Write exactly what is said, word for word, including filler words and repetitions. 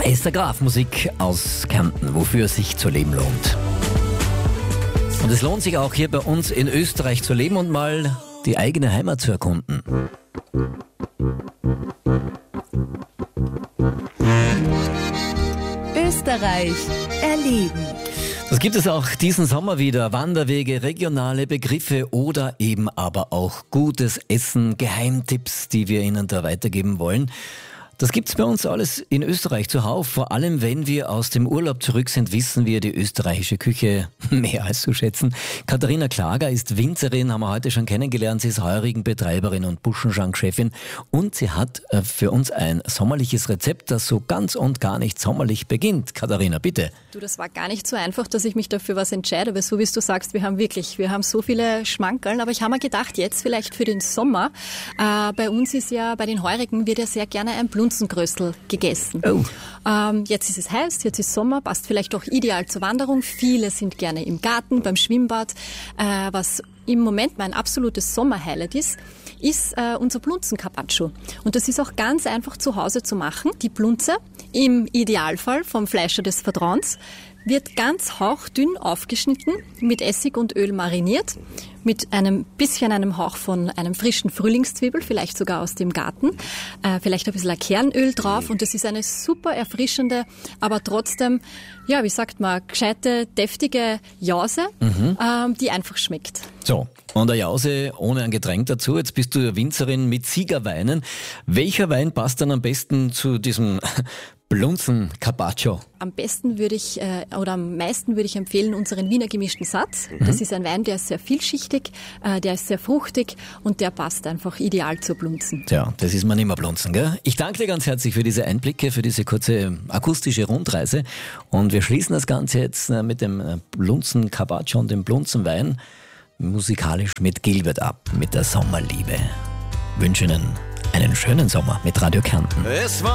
Esther Graf, Musik aus Kärnten, wofür es sich zu leben lohnt. Und es lohnt sich auch hier bei uns in Österreich zu leben und mal die eigene Heimat zu erkunden. Österreich erleben. Das gibt es auch diesen Sommer wieder. Wanderwege, regionale Begriffe oder eben aber auch gutes Essen, Geheimtipps, die wir Ihnen da weitergeben wollen. Das gibt's bei uns alles in Österreich zuhauf. Vor allem, wenn wir aus dem Urlaub zurück sind, wissen wir die österreichische Küche mehr als zu schätzen. Katharina Klager ist Winzerin, haben wir heute schon kennengelernt. Sie ist Heurigenbetreiberin und Buschenschank-Chefin. Und sie hat für uns ein sommerliches Rezept, das so ganz und gar nicht sommerlich beginnt. Katharina, bitte. Du, das war gar nicht so einfach, dass ich mich dafür was entscheide, weil so wie du sagst, wir haben wirklich, wir haben so viele Schmankerln, aber ich habe mir gedacht, jetzt vielleicht für den Sommer, äh, bei uns ist ja, bei den Heurigen wird ja sehr gerne ein Blunzengrößel gegessen. Oh. Ähm, jetzt ist es heiß, jetzt ist Sommer, passt vielleicht auch ideal zur Wanderung. Viele sind gerne im Garten, beim Schwimmbad. Äh, was im Moment mein absolutes Sommerhighlight ist, ist äh, unser Blunzen-Carpaccio. Und das ist auch ganz einfach zu Hause zu machen. Die Blunze, im Idealfall vom Fleischer des Vertrauens, wird ganz hauchdünn aufgeschnitten, mit Essig und Öl mariniert, mit einem bisschen einem Hauch von einem frischen Frühlingszwiebel, vielleicht sogar aus dem Garten, äh, vielleicht ein bisschen Kernöl drauf und das ist eine super erfrischende, aber trotzdem, ja, wie sagt man, gescheite, deftige Jause, mhm. ähm, die einfach schmeckt. So, und eine Jause ohne ein Getränk dazu. Jetzt bist du ja Winzerin mit Siegerweinen. Welcher Wein passt dann am besten zu diesem Blunzen Carpaccio? Am besten würde ich, äh, oder am meisten würde ich empfehlen, unseren Wiener gemischten Satz. Mhm. Das ist ein Wein, der ist sehr vielschichtig, äh, der ist sehr fruchtig und der passt einfach ideal zur Blunzen. Tja, das ist man immer Blunzen, gell? Ich danke dir ganz herzlich für diese Einblicke, für diese kurze akustische Rundreise und wir schließen das Ganze jetzt äh, mit dem äh, Blunzen Carpaccio und dem Blunzenwein musikalisch mit Gilbert ab, mit der Sommerliebe. Ich wünsche Ihnen einen schönen Sommer mit Radio Kärnten. Es war